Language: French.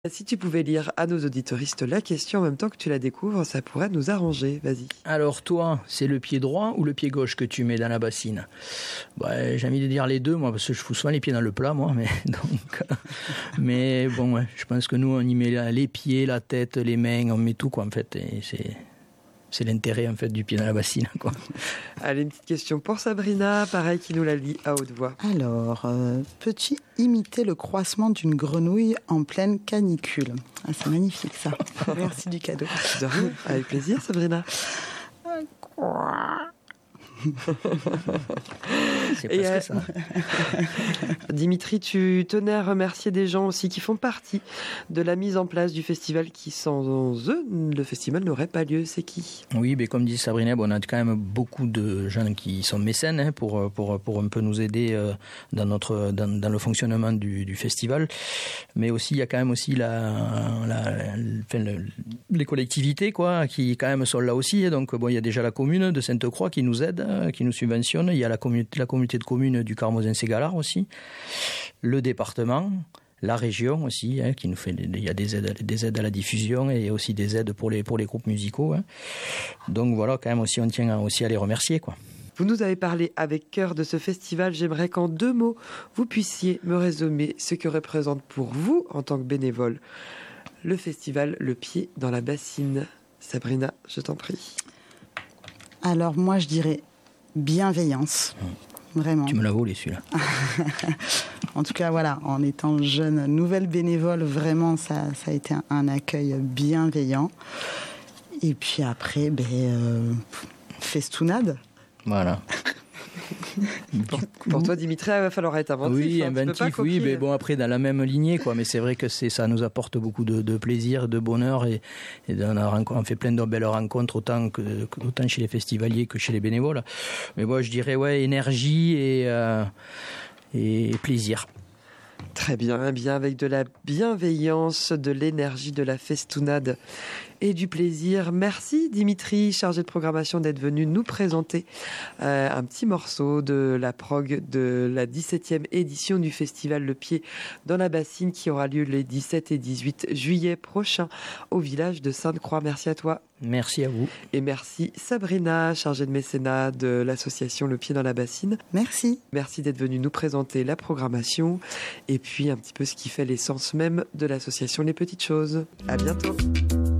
Si tu pouvais lire à nos auditeuristes la question en même temps que tu la découvres, ça pourrait nous arranger. Vas-y. Alors toi, c'est le pied droit ou le pied gauche que tu mets dans la bassine ? J'ai envie de dire les deux, moi, parce que je fous souvent les pieds dans le plat, moi. Mais bon, ouais, je pense que nous, on y met les pieds, la tête, les mains, on met tout, quoi, en fait. Et c'est l'intérêt, en fait, du pied dans la bassine, quoi. Allez, une petite question pour Sabrina, pareil, qui nous la lit à haute voix. Alors, peux-tu imiter le croassement d'une grenouille en pleine canicule ? C'est magnifique, ça. Merci du cadeau. De rien, avec plaisir, Sabrina. C'est presque ça. Dimitri, tu tenais à remercier des gens aussi qui font partie de la mise en place du festival, qui sans eux, le festival n'aurait pas lieu. C'est qui ? Oui, mais comme dit Sabrina, on a quand même beaucoup de gens qui sont mécènes pour un peu nous aider dans le fonctionnement du festival. Mais aussi, il y a quand même aussi les collectivités, quoi, qui quand même sont là aussi. Donc il y a déjà la commune de Sainte-Croix qui nous aide, qui nous subventionne. Il y a la communauté de communes du Carmozin-Ségalard aussi, le département, la région aussi, qui nous fait. Il y a des aides à la diffusion et aussi des aides pour les groupes musicaux. Donc voilà, quand même aussi, on tient aussi à les remercier, quoi. Vous nous avez parlé avec cœur de ce festival. J'aimerais qu'en 2 mots, vous puissiez me résumer ce que représente pour vous, en tant que bénévole, le festival Le Pied dans la Bassine. Sabrina, je t'en prie. Alors moi, je dirais bienveillance. Vraiment. Tu me l'as volé, celui-là. En tout cas, voilà, en étant jeune, nouvelle bénévole, vraiment, ça a été un accueil bienveillant. Et puis après, festounade. Voilà. Pour toi, Dimitri, il va falloir être inventif. Oui, inventif, oui. Mais bon, après, dans la même lignée, quoi. Mais c'est vrai que ça nous apporte beaucoup de plaisir, de bonheur. Et on fait plein de belles rencontres, autant chez les festivaliers que chez les bénévoles. Mais bon, je dirais, énergie et plaisir. Très bien, avec de la bienveillance, de l'énergie, de la festounade et du plaisir. Merci Dimitri, chargé de programmation, d'être venu nous présenter un petit morceau de la prog de la 17e édition du festival Le Pied dans la Bassine, qui aura lieu les 17 et 18 juillet prochains au village de Sainte-Croix. Merci à toi. Merci à vous. Et merci Sabrina, chargée de mécénat de l'association Le Pied dans la Bassine. Merci. Merci d'être venue nous présenter la programmation et puis un petit peu ce qui fait l'essence même de l'association Les Petites Choses. À bientôt.